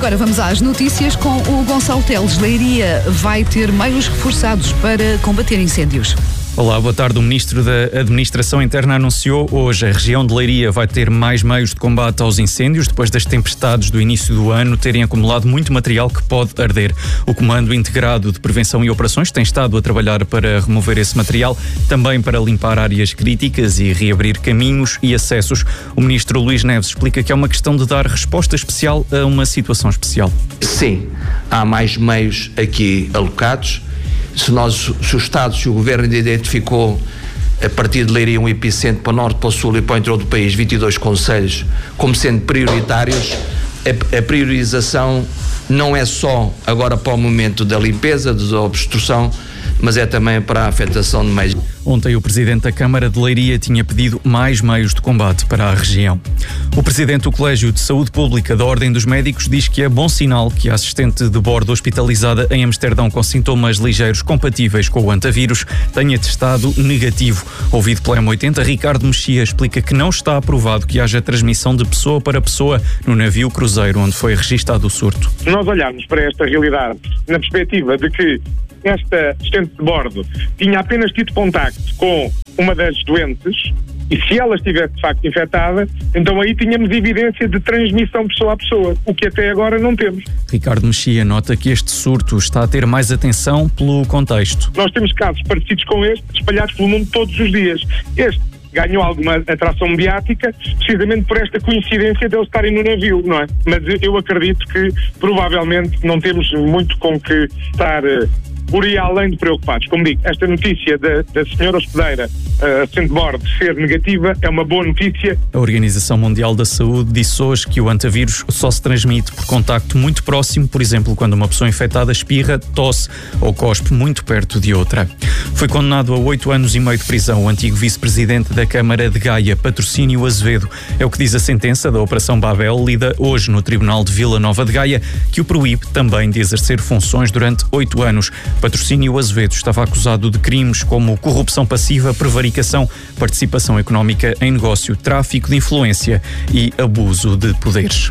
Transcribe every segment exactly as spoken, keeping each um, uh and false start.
agora vamos às notícias com o Gonçalo Teles. Leiria vai ter meios reforçados para combater incêndios. Olá, boa tarde. O Ministro da Administração Interna anunciou hoje a região de Leiria vai ter mais meios de combate aos incêndios depois das tempestades do início do ano terem acumulado muito material que pode arder. O Comando Integrado de Prevenção e Operações tem estado a trabalhar para remover esse material, também para limpar áreas críticas e reabrir caminhos e acessos. O Ministro Luís Neves explica que é uma questão de dar resposta especial a uma situação especial. Sim, há mais meios aqui alocados. Se, nós, se o Estado, se o Governo identificou a partir de Leiria um epicentro para o norte, para o sul e para o interior do país, vinte e dois concelhos, como sendo prioritários, a, a priorização não é só agora para o momento da limpeza, da obstrução, mas é também para a afetação de meios. Ontem o Presidente da Câmara de Leiria tinha pedido mais meios de combate para a região. O Presidente do Colégio de Saúde Pública da Ordem dos Médicos diz que é bom sinal que a assistente de bordo hospitalizada em Amsterdão com sintomas ligeiros compatíveis com o antavírus tenha testado negativo. Ouvido pela M oitenta, Ricardo Mexia explica que não está aprovado que haja transmissão de pessoa para pessoa no navio cruzeiro onde foi registado o surto. Se nós olharmos para esta realidade na perspectiva de que esta assistente de bordo tinha apenas tido contacto com uma das doentes e se ela estivesse de facto infectada, então aí tínhamos evidência de transmissão pessoa a pessoa, o que até agora não temos. Ricardo Mexia nota que este surto está a ter mais atenção pelo contexto. Nós temos casos parecidos com este espalhados pelo mundo todos os dias. Este ganhou alguma atração mediática precisamente por esta coincidência de eles estarem no navio, não é? Mas eu acredito que provavelmente não temos muito com que estar por aí além de preocupados. Como digo, esta notícia da, da senhora hospedeira uh, assistente de bordo ser negativa é uma boa notícia. A Organização Mundial da Saúde disse hoje que o antavírus só se transmite por contacto muito próximo, por exemplo, quando uma pessoa infectada espirra, tosse ou cospe muito perto de outra. Foi condenado a oito anos e meio de prisão o antigo vice-presidente da Câmara de Gaia, Patrocínio Azevedo. É o que diz a sentença da Operação Babel, lida hoje no Tribunal de Vila Nova de Gaia, que o proíbe também de exercer funções durante oito anos. Patrocínio Azevedo estava acusado de crimes como corrupção passiva, prevaricação, participação económica em negócio, tráfico de influência e abuso de poderes.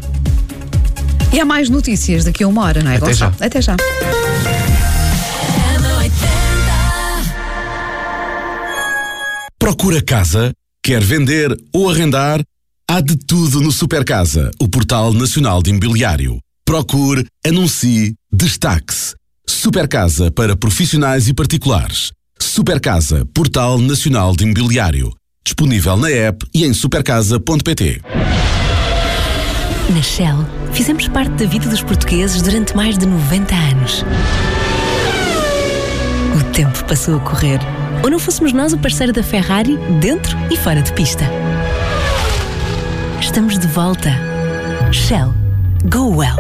E há mais notícias daqui a uma hora, não é, Até Gonçalo? já. Até já. Procura casa? Quer vender ou arrendar? Há de tudo no Supercasa, o portal nacional de imobiliário. Procure, anuncie, destaque-se. Supercasa para profissionais e particulares. Supercasa, portal nacional de imobiliário. Disponível na app e em supercasa ponto pt. Na Shell, fizemos parte da vida dos portugueses durante mais de noventa anos. O tempo passou a correr. Ou não fôssemos nós o parceiro da Ferrari, dentro e fora de pista. Estamos de volta. Shell. Go well.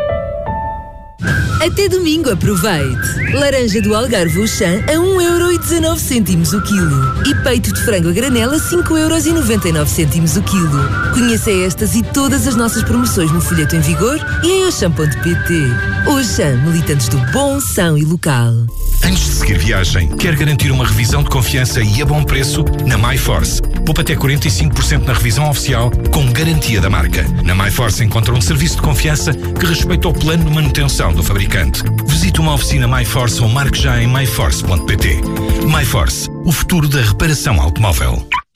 Até domingo aproveite! Laranja do Algarve Auchan a um euro e dezanove cêntimos o quilo. E peito de frango a granel a cinco euros e noventa e nove cêntimos o quilo. Conheça estas e todas as nossas promoções no folheto em vigor e em auchan ponto pt. Auchan, militantes do bom, são e local. Antes de seguir viagem, quer garantir uma revisão de confiança e a bom preço? Na MyForce. Poupa até quarenta e cinco por cento na revisão oficial com garantia da marca. Na MyForce encontra um serviço de confiança que respeita o plano de manutenção do fabricante. Visite uma oficina MyForce ou marque já em my force ponto pt. MyForce, o futuro da reparação automóvel.